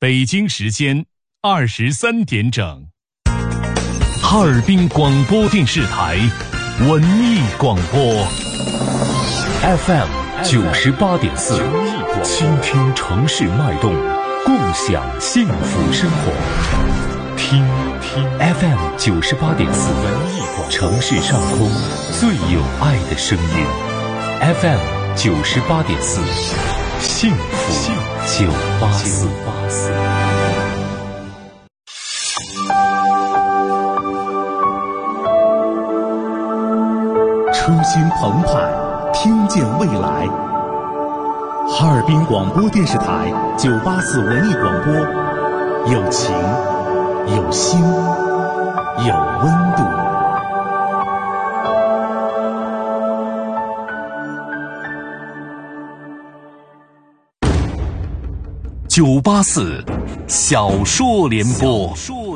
北京时间23点整，哈尔滨广播电视台文艺广播 FM 98.4，倾听城市脉动，共享幸福生活。听 FM 98.4，城市上空最有爱的声音。FM 98.4，幸福984。 初心澎湃，听见未来。哈尔滨广播电视台984文艺广播，有情，有心，有温度。 984小说联播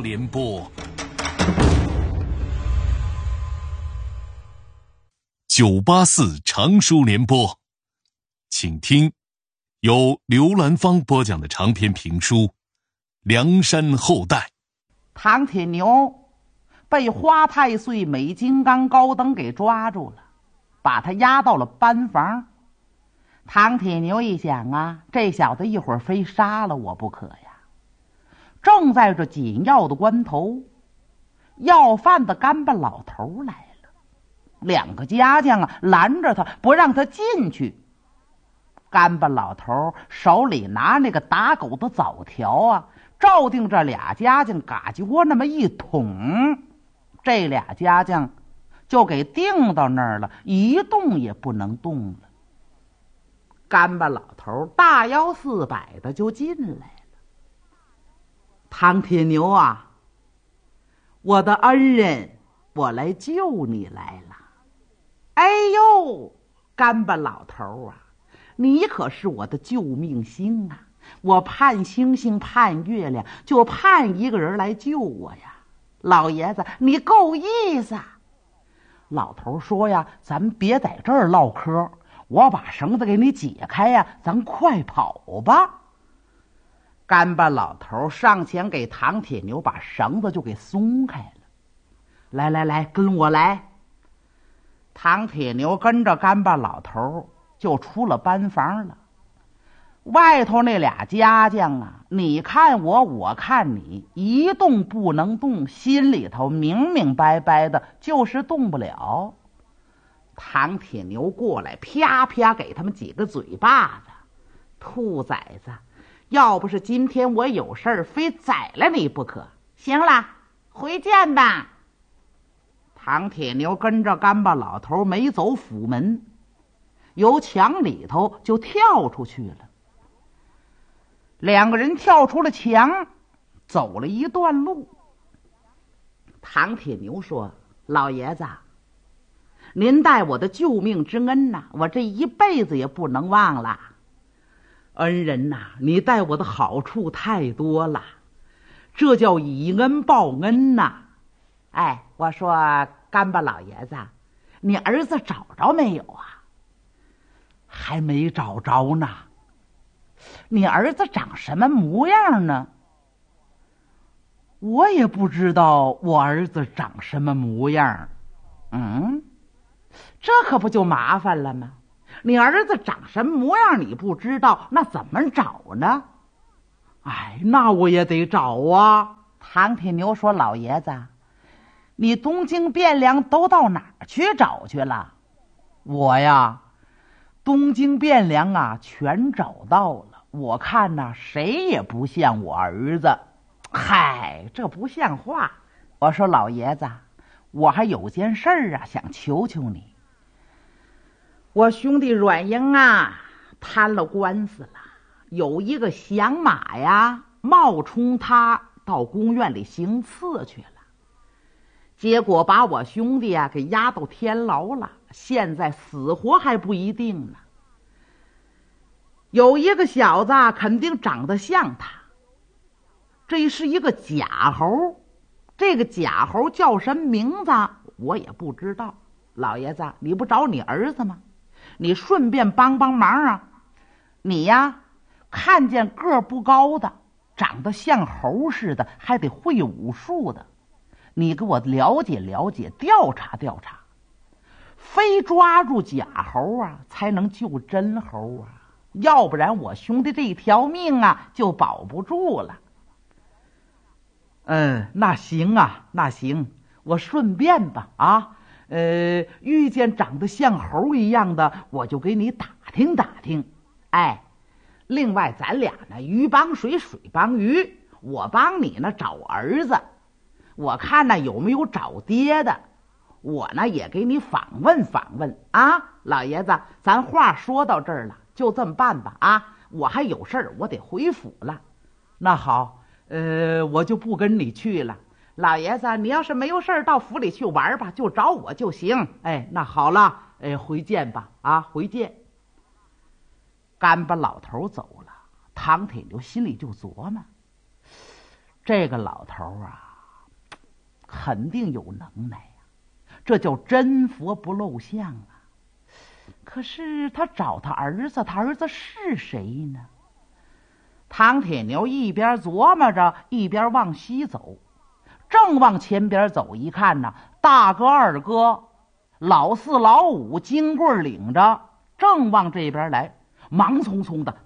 ，984长书联播，请听由刘兰芳播讲的长篇评书《梁山后代》。 唐铁牛被花太岁美金刚高登给抓住了，把他押到了班房。唐铁牛一想啊，这小子一会儿非杀了我不可呀。正在这紧要的关头，要饭的干巴老头来了，两个家将啊拦着他，不让他进去。干巴老头手里拿那个打狗的枣条啊，照定这俩家将嘎叽窝那么一捅，这俩家将就给定到那儿了，一动也不能动了。干巴老头大摇四摆的就进来了。唐铁牛啊，我的恩人，我来救你来了。哎呦，干巴老头啊，你可是我的救命星啊！我盼星星盼月亮，就盼一个人来救我呀。老爷子，你够意思啊。老头说呀，咱们别在这儿唠嗑，我把绳子给你解开呀，咱快跑吧。干巴老头上前给唐铁牛把绳子就给松开了。来来来，跟我来。唐铁牛跟着干巴老头就出了班房了。外头那俩家将啊，你看我，我看你，一动不能动，心里头明明白白的，就是动不了。唐铁牛过来，啪啪给他们几个嘴巴子。兔崽子，要不是今天我有事儿，非宰了你不可。行了，回见吧。唐铁牛跟着干巴老头没走府门，由墙里头就跳出去了。两个人跳出了墙，走了一段路。唐铁牛说，老爷子，您待我的救命之恩呐，我这一辈子也不能忘了。恩人呐，你待我的好处太多了，这叫以恩报恩呐。哎，我说干巴老爷子，你儿子找着没有啊？还没找着呢。你儿子长什么模样呢？我也不知道我儿子长什么模样。这可不就麻烦了吗？你儿子长什么模样你不知道，那怎么找呢？哎，那我也得找啊。唐铁牛说，老爷子，你东京汴梁都到哪儿去找去了？我呀，东京汴梁啊全找到了。我看呐，谁也不像我儿子。嗨，这不像话。我说老爷子，我还有件事儿啊，想求求你。我兄弟阮英啊摊了官司了，有一个响马呀冒充他到宫院里行刺去了，结果把我兄弟啊给押到天牢了，现在死活还不一定呢。有一个小子肯定长得像他，这是一个假猴，这个假猴叫什么名字我也不知道。老爷子，你不找你儿子吗？你顺便帮帮忙啊。你呀看见个儿不高的， 长得像猴似的，还得会武术的，你给我了解了解，调查调查，非抓住假猴啊，才能救真猴啊，要不然我兄弟这条命啊就保不住了。那行啊，那行，我顺便吧啊，遇见长得像猴一样的，我就给你打听打听。哎，另外咱俩呢，鱼帮水，水帮鱼，我帮你呢找儿子，我看呢有没有找爹的，我呢也给你访问访问啊。老爷子，咱话说到这儿了，就这么办吧啊，我还有事儿，我得回府了。那好，我就不跟你去了。老爷子，你要是没有事儿到府里去玩吧，就找我就行。哎，那好了，回见吧啊，回见。干巴老头走了，唐铁牛心里就琢磨，这个老头啊肯定有能耐呀，这叫真佛不露相啊。可是他找他儿子，他儿子是谁呢？唐铁牛一边琢磨着，一边往西走，正往前边走，一看呢，大哥二哥老四老五金棍领着正往这边来，忙匆匆的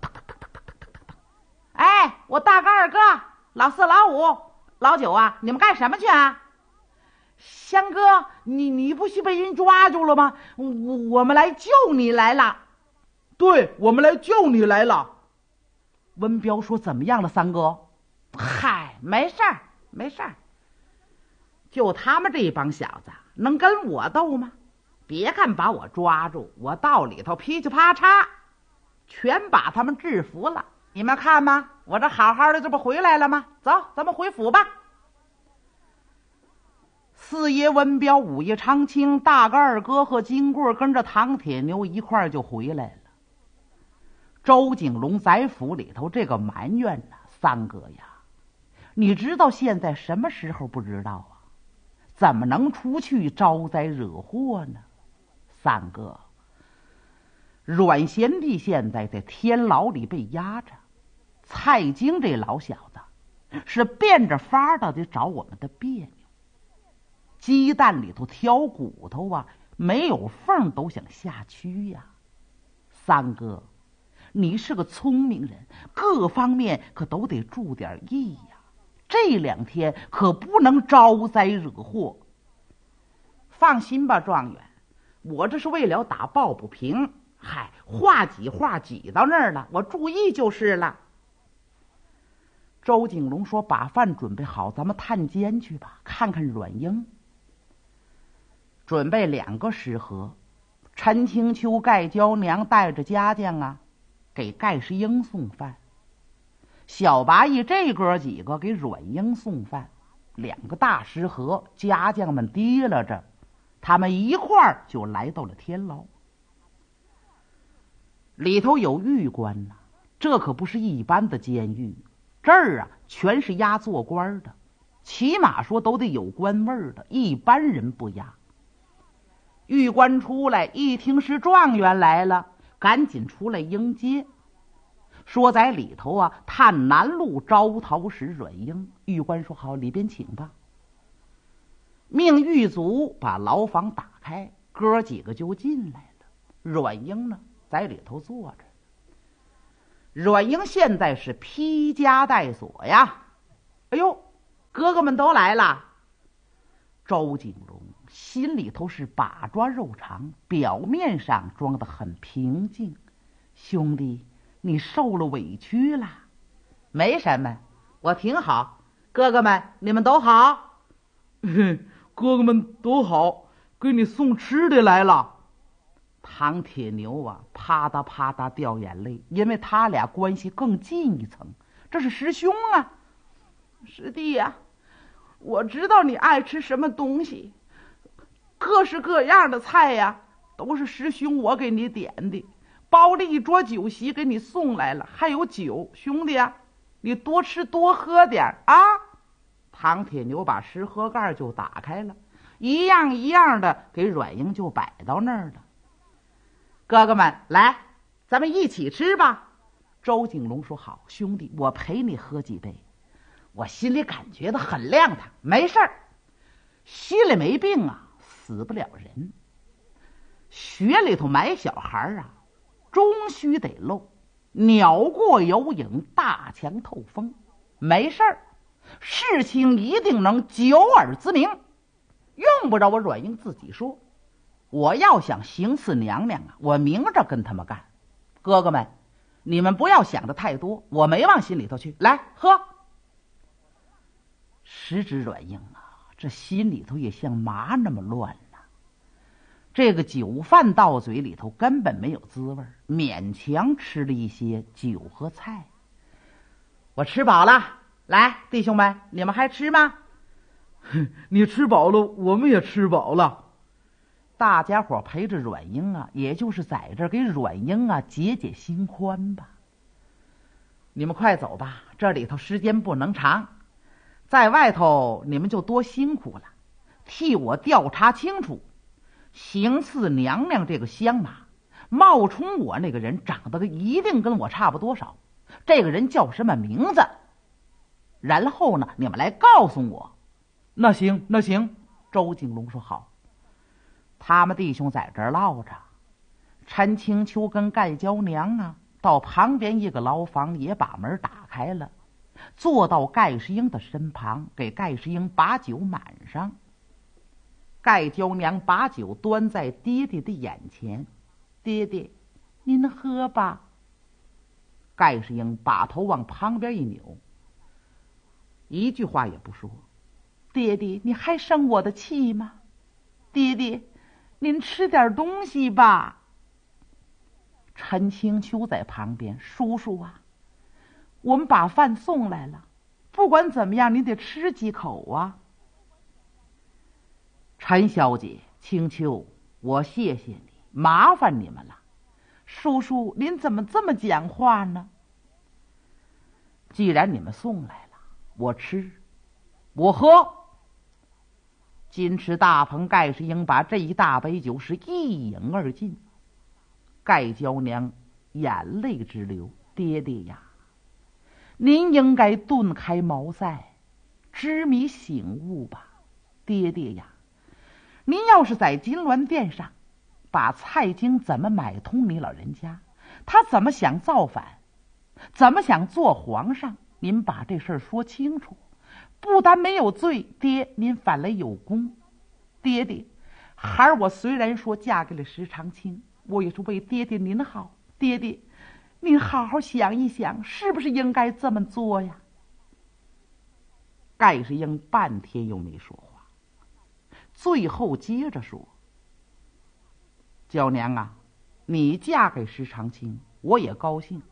哎，我大哥二哥老四老五老九啊，你们干什么去啊？香哥，你不是被人抓住了吗？我们来救你来了。对，我们来救你来了。温彪说，怎么样了三哥？嗨，没事儿没事儿，就他们这帮小子能跟我斗吗？别看把我抓住，我到里头噼里啪嚓全把他们制服了。你们看吧，我这好好的，这不回来了吗？走，咱们回府吧。四爷文彪、五爷长青、大哥二哥和金棍跟着唐铁牛一块儿就回来了。周景龙在府里头这个埋怨呢，三哥呀，你知道现在什么时候不知道啊？怎么能出去招灾惹祸呢？三哥，阮贤弟现在在天牢里被压着，蔡京这老小子是变着法的得找我们的别扭，鸡蛋里头挑骨头啊，没有缝都想下蛆呀。三哥，你是个聪明人，各方面可都得注点意呀，这两天可不能招灾惹祸。放心吧，状元，我这是为了打抱不平，嗨，话挤到那儿了，我注意就是了。周景龙说，把饭准备好，咱们探监去吧，看看阮英。准备2个食盒，陈清秋、盖娇娘带着家将啊，给盖世英送饭。小八义这哥几个给阮英送饭，2个大食盒，家将们提拉着，他们一块儿就来到了天牢。里头有狱官呐，这可不是一般的监狱，这儿啊全是押做官的，起码说都得有官位的，一般人不押。狱官出来一听是状元来了，赶紧出来迎接，说在里头啊探南路招讨使阮英。狱官说好，里边请吧。命狱卒把牢房打开，哥几个就进来了。阮英呢在里头坐着，阮英现在是披枷带锁呀。哎呦，哥哥们都来了。周景龙心里头是把抓肉肠，表面上装得很平静。兄弟，你受了委屈了？没什么，我挺好。哥哥们，你们都好？哥哥们都好，给你送吃的来了。唐铁牛啊，啪嗒啪嗒掉眼泪，因为他俩关系更近一层，这是师兄啊。师弟呀，我知道你爱吃什么东西，各式各样的菜呀，都是师兄我给你点的，包了一桌酒席给你送来了，还有酒，兄弟啊，你多吃多喝点啊。唐铁牛把食盒盖就打开了，一样一样的给阮英就摆到那儿了。哥哥们来，咱们一起吃吧。 周景龙说：“好，兄弟，我陪你喝几杯。”我心里感觉到很亮堂，没事儿，心里没病啊，死不了人。雪里头埋小孩啊，终须得漏。鸟过有影，大墙透风，没事儿，事情一定能久耳之明。用不着我阮英自己说，我要想行刺娘娘啊，我明着跟他们干。哥哥们，你们不要想的太多，我没往心里头去。来喝。时值阮英啊，这心里头也像麻那么乱呐。这个酒饭到嘴里头根本没有滋味，勉强吃了一些酒和菜。我吃饱了，来，弟兄们，你们还吃吗？ 你吃饱了，我们也吃饱了。 大家伙陪着阮英啊，也就是在这儿给阮英啊解解心宽吧。你们快走吧，这里头时间不能长，在外头你们就多辛苦了，替我调查清楚，行刺娘娘这个香马冒充我那个人长得一定跟我差不多少，这个人叫什么名字？然后呢，你们来告诉我。 那行，那行。 周景龙说：“好。”他们弟兄在这儿唠着，陈清秋跟盖娇娘啊，到旁边一个牢房也把门打开了，坐到盖世英的身旁，给盖世英把酒满上。盖娇娘把酒端在爹爹的眼前：“爹爹，您喝吧。”盖世英把头往旁边一扭，一句话也不说。爹爹，你还生我的气吗？爹爹，您吃点东西吧。陈清秋在旁边：“叔叔啊，我们把饭送来了，不管怎么样，你得吃几口啊。”陈小姐，清秋，我谢谢你，麻烦你们了。叔叔，您怎么这么讲话呢？既然你们送来了，我吃，我喝。金池大棚盖世英把这一大杯酒是一饮而尽，盖娇娘眼泪直流：“爹爹呀，您应该顿开茅塞，知迷醒悟吧。爹爹呀，您要是在金銮殿上把蔡京怎么买通你老人家，他怎么想造反，怎么想做皇上，您把这事儿说清楚，不但没有罪，爹，您反来有功。爹爹，孩儿我虽然说嫁给了石长青，我也是为爹爹您好。爹爹，您好好想一想，是不是应该这么做呀？”盖世英半天又没说话，最后接着说：“娇娘啊，你嫁给石长青，我也高兴。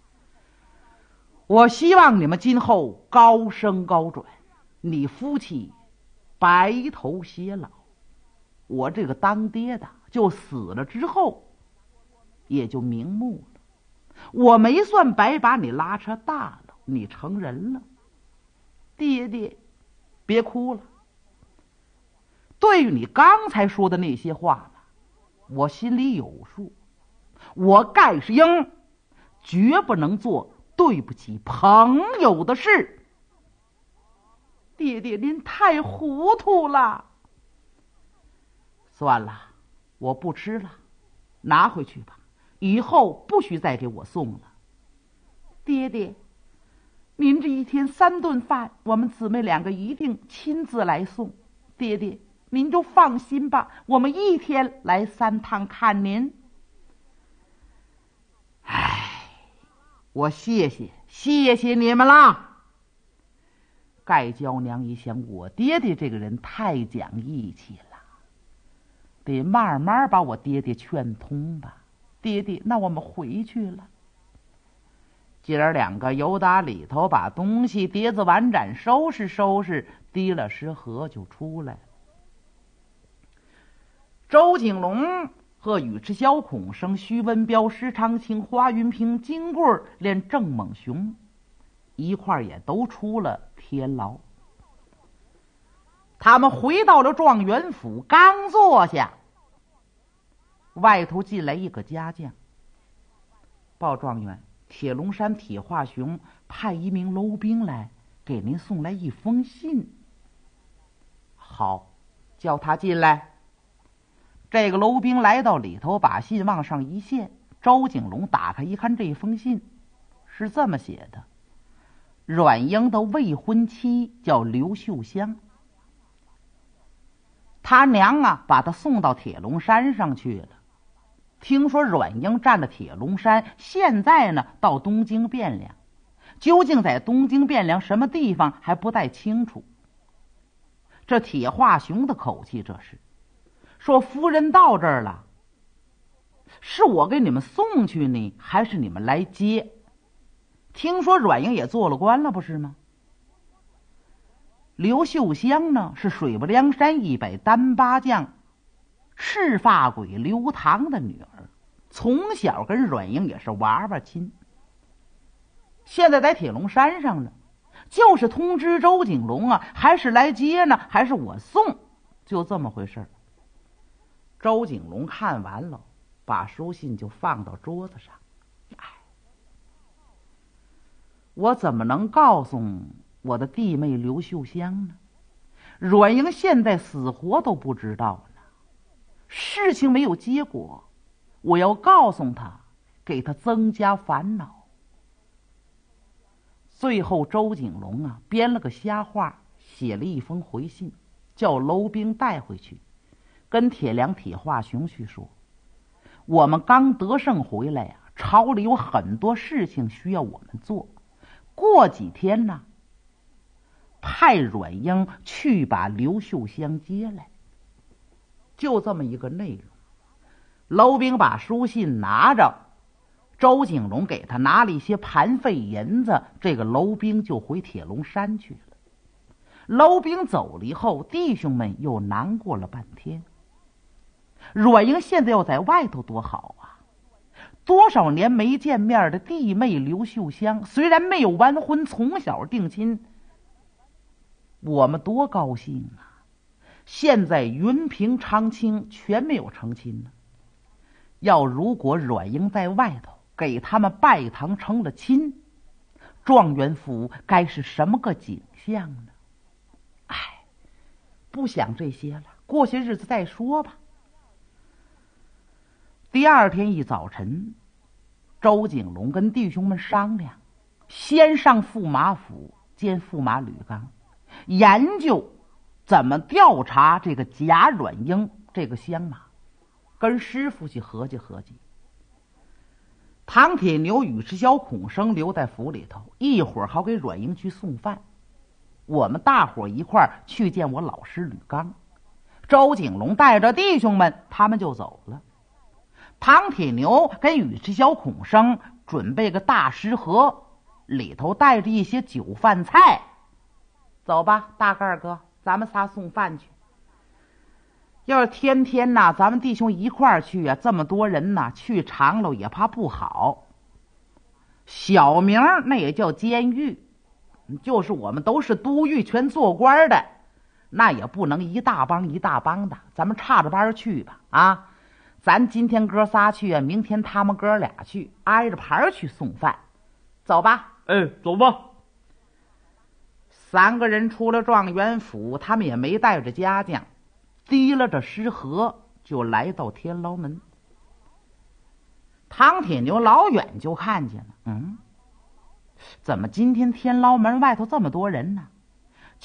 我希望你们今后高升高转，你夫妻白头偕老。我这个当爹的就死了之后也就瞑目了，我没算白把你拉扯大了，你成人了。爹爹，别哭了。对于你刚才说的那些话呢，我心里有数，我盖世英绝不能做对不起朋友的事。爹爹，您太糊涂了。算了，我不吃了，拿回去吧，以后不许再给我送了。爹爹，您这一天3顿饭，我们姊妹2个一定亲自来送。爹爹，您就放心吧，我们一天来3趟看您。唉，我谢谢你们了。盖娇娘一想，我爹爹这个人太讲义气了，得慢慢把我爹爹劝通吧。爹爹，那我们回去了。姐儿2个由打里头把东西碟子碗盏收拾收拾，提了食盒就出来了。周景龙和尉迟萧孔生、徐文彪、石长青、华云平、金贵连郑猛雄一块儿也都出了天牢。他们回到了状元府，刚坐下，外头进来一个家将，报状元， 铁龙山铁化雄派一名楼兵来给您送来一封信。好，叫他进来。这个楼兵来到里头，把信往上一献。周景龙打开一看，这封信是这么写的：阮英的未婚妻叫刘秀香，他娘啊把他送到铁龙山上去了。听说阮英占了铁龙山，现在呢到东京汴梁，究竟在东京汴梁什么地方还不太清楚。这铁化雄的口气，这是说夫人到这儿了，是我给你们送去呢，还是你们来接？听说阮英也做了官了，不是吗？刘秀香呢，是水泊梁山100单八将赤发鬼刘唐的女儿，从小跟阮英也是娃娃亲。现在在铁龙山上呢，就是通知周景龙啊，还是来接呢，还是我送，就这么回事。周景龙看完了，把书信就放到桌子上。我怎么能告诉我的弟妹刘秀香呢？阮英现在死活都不知道呢，事情没有结果，我要告诉他，给他增加烦恼。最后周景龙啊编了个瞎话，写了一封回信，叫楼兵带回去，跟铁梁铁化雄去说，我们刚得胜回来呀，朝里有很多事情需要我们做，过几天呢派阮英去把刘秀香接来。就这么一个内容。楼兵把书信拿着，周景龙给他拿了一些盘费银子，这个楼兵就回铁龙山去了。楼兵走了以后，弟兄们又难过了半天。阮英现在要在外头多好啊，多少年没见面的弟妹刘秀香，虽然没有完婚，从小定亲，我们多高兴啊！现在云平长青全没有成亲呢。如果阮英在外头给他们拜堂成了亲，状元府该是什么个景象呢？哎，不想这些了，过些日子再说吧。第二天一早晨，周景龙跟弟兄们商量，先上驸马府见驸马吕刚，研究怎么调查这个贾阮英这个香马，跟师傅去合计合计。唐铁牛、尉迟小孔生留在府里头，一会儿好给阮英去送饭。我们大伙一块儿去见我老师吕刚。周景龙带着弟兄们，他们就走了。唐铁牛跟尉迟小孔生准备个大食盒，里头带着一些酒饭菜。走吧，大个儿哥，咱们仨送饭去。要是天天呐，咱们弟兄一块儿去啊，这么多人呐，去长了也怕不好。小名那也叫监狱，就是我们都是都狱全做官的，那也不能一大帮一大帮的，咱们差着班去吧啊！咱今天哥仨去啊，明天他们哥俩去，挨着排去送饭。走吧。 哎，走吧。 三个人出了状元府，他们也没带着家将，提了着食盒就来到天牢门。唐铁牛老远就看见了，怎么今天天牢门外头这么多人呢？